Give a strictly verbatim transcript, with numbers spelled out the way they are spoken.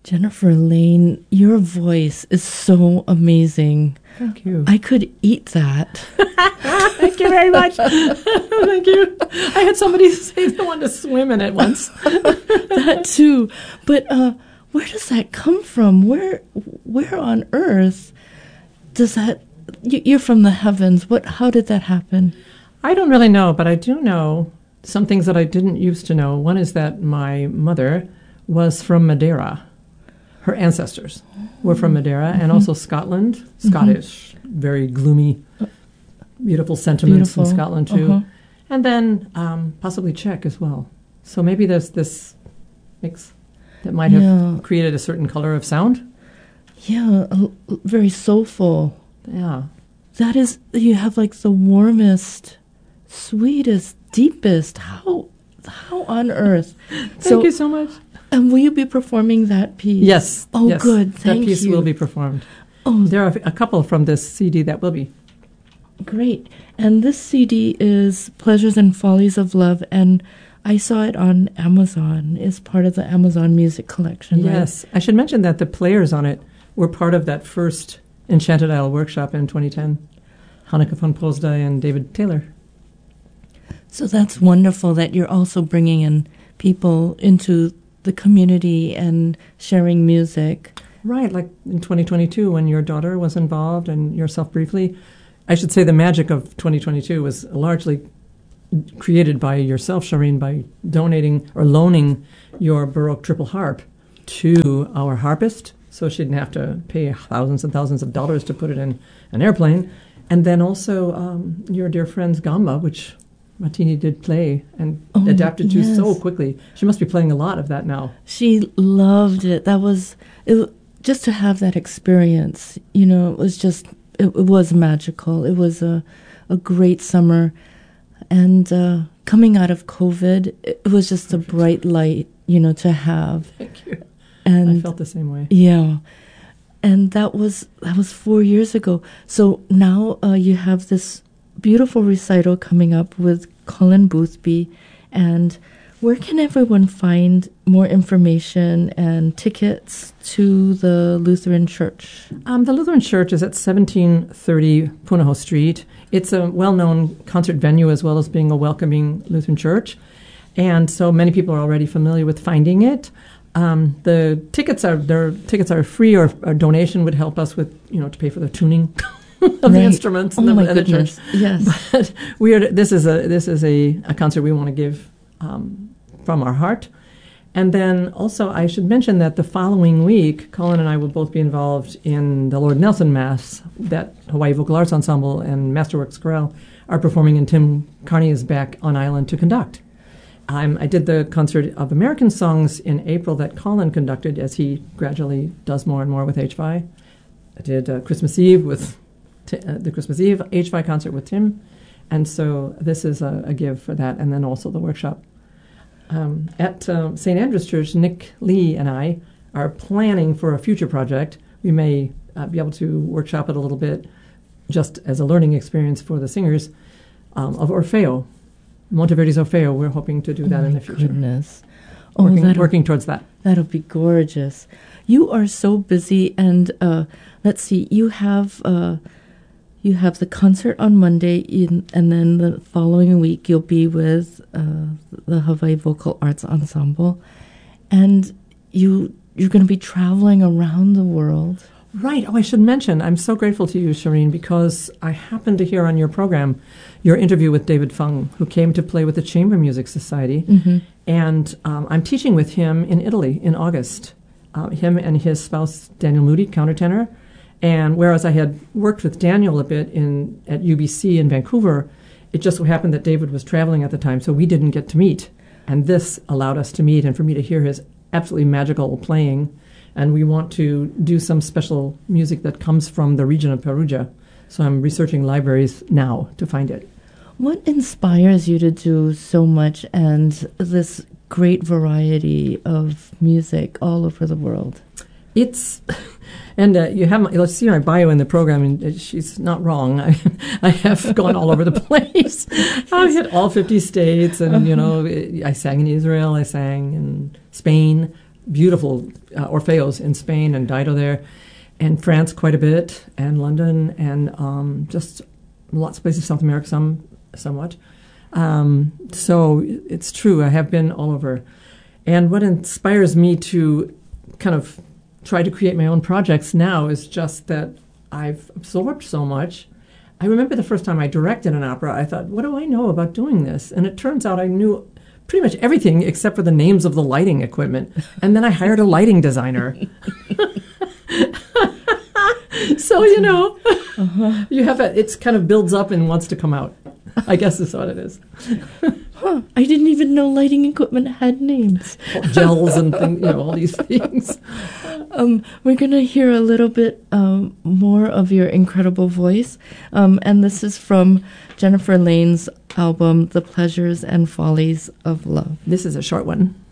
Jennifer Lane, your voice is so amazing. Thank you. I could eat that. Thank you very much. Thank you. I had somebody say they wanted to swim in it once. That too. But uh, where does that come from? Where, where on earth does that? You, you're from the heavens. What? How did that happen? I don't really know, but I do know some things that I didn't used to know. One is that my mother was from Madeira. Her ancestors were from Madeira, mm-hmm. and also Scotland, Scottish, mm-hmm. very gloomy, beautiful sentiments Beautiful. in Scotland too, uh-huh. and then um, possibly Czech as well. So maybe there's this mix that might have yeah. created a certain color of sound. Yeah, uh, very soulful. Yeah. That is, you have like the warmest, sweetest, deepest. How, how on earth? Thank so, you so much. And will you be performing that piece? Yes. Oh, yes. good. Thank you. That piece you. will be performed. Oh, there are a couple from this C D that will be. Great. And this C D is Pleasures and Follies of Love, and I saw it on Amazon. It's part of the Amazon Music Collection, Yes. right? I should mention that the players on it were part of that first Enchanted Isle workshop in twenty ten. Hanneke van Posdij and David Taylor. So that's wonderful that you're also bringing in people into the community and sharing music. Right, like in twenty twenty-two when your daughter was involved and yourself briefly. I should say the magic of twenty twenty-two was largely created by yourself, Shireen, by donating or loaning your Baroque triple harp to our harpist, so she didn't have to pay thousands and thousands of dollars to put it in an airplane. And then also um, your dear friend's gamba, which Martini did play and oh, adapted to yes. so quickly. She must be playing a lot of that now. She loved it. That was, it, just to have that experience, you know, it was just, it, it was magical. It was a, a great summer. And uh, coming out of COVID, it was just Perfect. a bright light, you know, to have. Thank you. And I felt the same way. Yeah. And that was, that was four years ago. So now uh, you have this beautiful recital coming up with Colin Boothby. And where can everyone find more information and tickets to the Lutheran Church? Um, the Lutheran Church is at seventeen thirty Punahou Street. It's a well-known concert venue as well as being a welcoming Lutheran church. And so many people are already familiar with finding it. Um, the tickets are their tickets are free, or a donation would help us with, you know, to pay for the tuning of right. the instruments. Oh and the, my and the goodness! church. Yes, but we are. This is a this is a, a concert we want to give um, from our heart. And then also, I should mention that the following week, Colin and I will both be involved in the Lord Nelson Mass that Hawaii Vocal Arts Ensemble and Masterworks Chorale are performing, and Tim Carney is back on island to conduct. Um, I did the concert of American songs in April that Colin conducted, as he gradually does more and more with H V I. I did uh, Christmas Eve with t- uh, the Christmas Eve H V I concert with Tim, and so this is a, a give for that, and then also the workshop. Um, at uh, Saint Andrew's Church, Nick Lee and I are planning for a future project. We may uh, be able to workshop it a little bit just as a learning experience for the singers um, of Orfeo. Monteverdi's Orfeo, we're hoping to do that oh in the future. Goodness. Oh, working, working towards that. That'll be gorgeous. You are so busy, and uh, let's see, you have uh, you have the concert on Monday, in, and then the following week you'll be with uh, the Hawaii Vocal Arts Ensemble, and you you're going to be traveling around the world. Right. Oh, I should mention, I'm so grateful to you, Shireen, because I happened to hear on your program your interview with David Fung, who came to play with the Chamber Music Society. Mm-hmm. And um, I'm teaching with him in Italy in August, uh, him and his spouse, Daniel Moody, countertenor. And whereas I had worked with Daniel a bit in at U B C in Vancouver, it just so happened that David was traveling at the time, so we didn't get to meet. And this allowed us to meet and for me to hear his absolutely magical playing. And we want to do some special music that comes from the region of Perugia. So I'm researching libraries now to find it. What inspires you to do so much and this great variety of music all over the world? It's, and uh, you have, my, let's see my bio in the program, and she's not wrong. I, I have gone all over the place. I've hit all fifty states, and, you know, I sang in Israel, I sang in Spain, beautiful uh, Orfeos in Spain and Dido there, and France quite a bit, and London, and um, just lots of places, South America, some somewhat. Um, so it's true, I have been all over. And what inspires me to kind of try to create my own projects now is just that I've absorbed so much. I remember the first time I directed an opera, I thought, what do I know about doing this? And it turns out I knew pretty much everything except for the names of the lighting equipment. And then I hired a lighting designer. So, you know, uh-huh. you have a, it's kind of builds up and wants to come out, I guess is what it is. Huh, I didn't even know lighting equipment had names. Gels and things, you know, all these things. Um, we're going to hear a little bit um, more of your incredible voice. Um, and this is from Jennifer Lane's album, The Pleasures and Follies of Love. This is a short one.